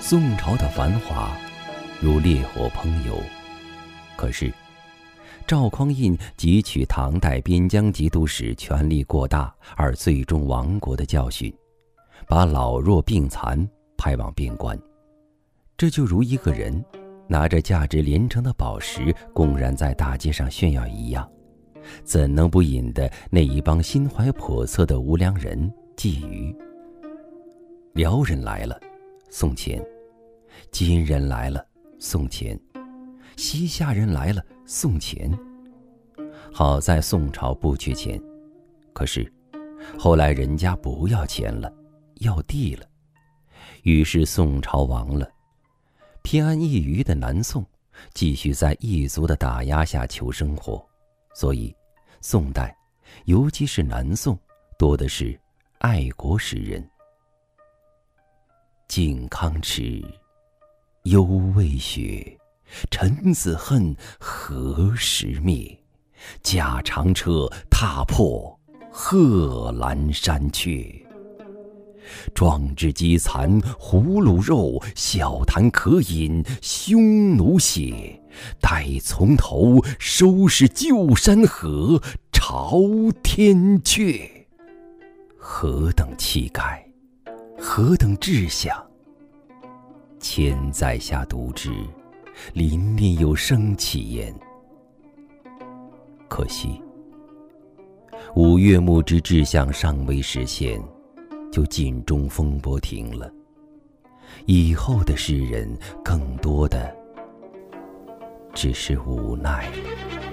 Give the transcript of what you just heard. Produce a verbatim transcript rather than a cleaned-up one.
宋朝的繁华如烈火烹油，可是赵匡胤汲取唐代边疆节度使权力过大而最终亡国的教训，把老弱病残派往边关。这就如一个人拿着价值连城的宝石公然在大街上炫耀一样，怎能不引得那一帮心怀叵测的无良人觊觎？辽人来了，送钱；金人来了，送钱；西夏人来了，送钱。好在宋朝不缺钱，可是后来人家不要钱了，要地了，于是宋朝亡了。偏安一隅的南宋继续在异族的打压下求生活，所以宋代尤其是南宋多的是爱国诗人。靖康耻，犹未雪，臣子恨，何时灭？驾长车，踏破贺兰山缺。壮志饥残胡虏肉，笑谈渴饮匈奴血。待从头，收拾旧山河，朝天阙。何等气概，何等志向！千载下读之，琳琳有生气焉。可惜五岳牧之志向尚未实现，就尽中风波停了。以后的诗人更多的只是无奈了。